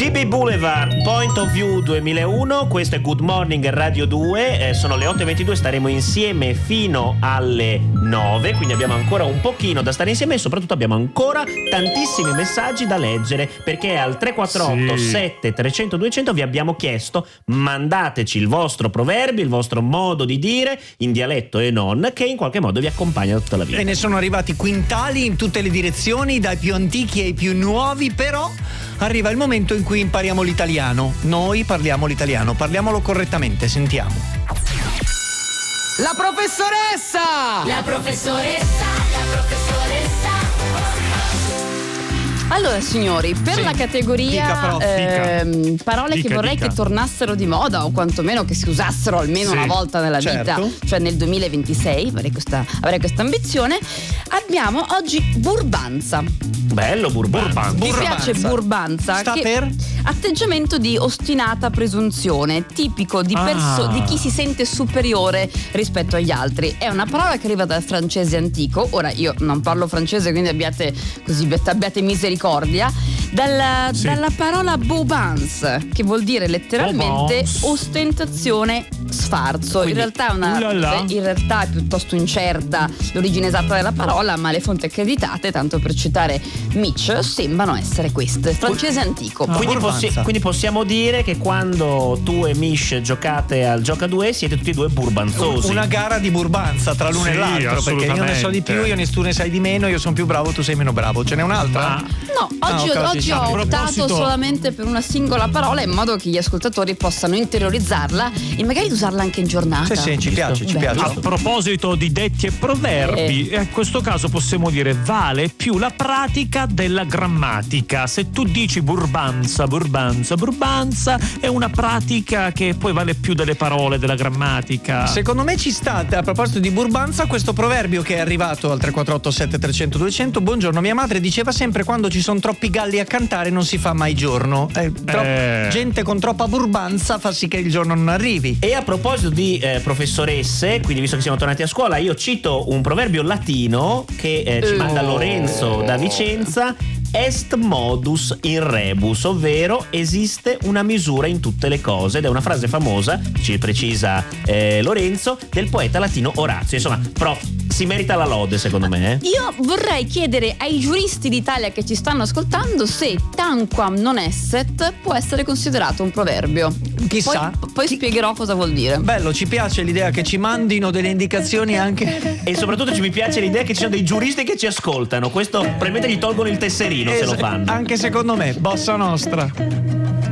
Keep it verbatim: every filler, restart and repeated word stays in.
Phoebe Boulevard, Point of View duemilauno, questo è Good Morning Radio due, eh, sono le otto e ventidue, staremo insieme fino alle nove, quindi abbiamo ancora un pochino da stare insieme e soprattutto abbiamo ancora tantissimi messaggi da leggere, perché al tre quattro otto Sì. sette trecento duecento vi abbiamo chiesto: mandateci il vostro proverbio, il vostro modo di dire in dialetto e non, che in qualche modo vi accompagna tutta la vita. E ne sono arrivati quintali in tutte le direzioni, dai più antichi ai più nuovi, però arriva il momento in cui impariamo l'italiano. Noi parliamo l'italiano, parliamolo correttamente, sentiamo. La professoressa! La professoressa, la professoressa. Allora signori, per Sì. la categoria Dica, prof, ehm, parole Dica, che vorrei dica. che tornassero di moda, o quantomeno che si usassero almeno Sì, una volta nella certo. vita, cioè nel duemilaventisei, avrei questa, avrei questa ambizione, abbiamo oggi burbanza. Bello, Burbanza. Vi Burbanza. piace burbanza? Sta Che- per? Atteggiamento di ostinata presunzione, tipico di, perso- Ah. di chi si sente superiore rispetto agli altri. È una parola che arriva dal francese antico. Ora io non parlo francese, quindi abbiate così abbiate misericordia. Dalla, Sì. dalla parola boubance, che vuol dire letteralmente Boubance. ostentazione, sfarzo. Quindi, in realtà è una ulala. in realtà è piuttosto incerta l'origine esatta della parola, ma le fonti accreditate, tanto per citare Mitch, sembrano essere queste. Francese antico. Ah. Quindi, Burbanza. possi- quindi possiamo dire che quando tu e Mish giocate al Gioca due siete tutti e due burbanzosi. Una gara di burbanza tra l'uno Sì, e l'altro, perché io ne so di più, io ne, tu ne sai di meno, io sono più bravo, tu sei meno bravo. Ce n'è un'altra? Ma No, oggi, Ah, ok, oggi sì, ho a optato proposito- solamente per una singola parola, in modo che gli ascoltatori possano interiorizzarla e magari usarla anche in giornata. Sì, sì, ci piace, ci Bello. piace. a proposito di detti e proverbi, in questo caso possiamo dire vale più la pratica della grammatica. Se tu dici burbanza, burbanza, burbanza, è una pratica che poi vale più delle parole, della grammatica. Secondo me ci sta, a proposito di burbanza, questo proverbio che è arrivato al tre quattro otto sette trecento duecento. Buongiorno, mia madre diceva sempre: quando ci sono troppi galli a cantare non si fa mai giorno. Eh, tro- Eh. Gente con troppa burbanza fa sì che il giorno non arrivi. E a proposito di eh, professoresse, quindi visto che siamo tornati a scuola, io cito un proverbio latino che eh, ci Oh. manda Lorenzo da Vicenza: est modus in rebus, ovvero esiste una misura in tutte le cose, ed è una frase famosa, ci precisa eh, Lorenzo, del poeta latino Orazio. Insomma, prof, si merita la lode secondo me. eh? Io vorrei chiedere ai giuristi d'Italia che ci stanno ascoltando se tanquam non esset può essere considerato un proverbio. Chissà. Poi, poi Chi- spiegherò cosa vuol dire. Bello, ci piace l'idea che ci mandino delle indicazioni anche. E soprattutto ci mi piace l'idea che ci sono dei giuristi che ci ascoltano. Questo probabilmente gli tolgono il tesserino se lo Es- fanno. Anche secondo me, bossa nostra.